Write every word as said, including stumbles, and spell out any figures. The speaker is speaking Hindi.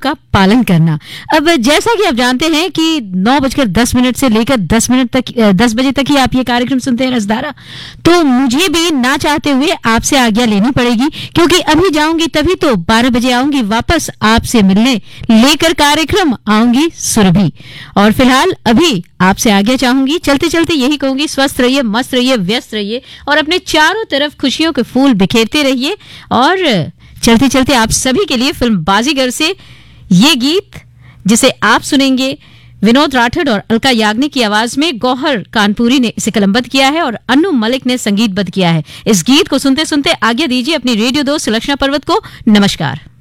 का पालन करना। अब जैसा कि आप जानते हैं कि नौ बजकर दस मिनट से लेकर दस मिनट तक दस बजे तक ही आप ये कार्यक्रम सुनते हैं रसधारा, तो मुझे भी ना चाहते हुए आपसे आज्ञा लेनी पड़ेगी, क्योंकि अभी जाऊंगी तभी तो बारह बजे आऊंगी वापस आपसे मिलने, लेकर कार्यक्रम आऊंगी सुरभि। और फिलहाल अभी आपसे आज्ञा चाहूंगी, चलते चलते यही कहूंगी, स्वस्थ रहिए, मस्त रहिए, व्यस्त रहिए और अपने चारों तरफ खुशियों के फूल बिखेरते रहिए। और चलते चलते आप सभी के लिए फिल्म बाजीगर से ये गीत, जिसे आप सुनेंगे विनोद राठौड़ और अलका याग्निक की आवाज में, गौहर कानपुरी ने इसे कलमबद्ध किया है और अन्नू मलिक ने संगीतबद्ध किया है। इस गीत को सुनते सुनते आज्ञा दीजिए अपनी रेडियो दोस्त सुलक्षणा पर्वत को। नमस्कार।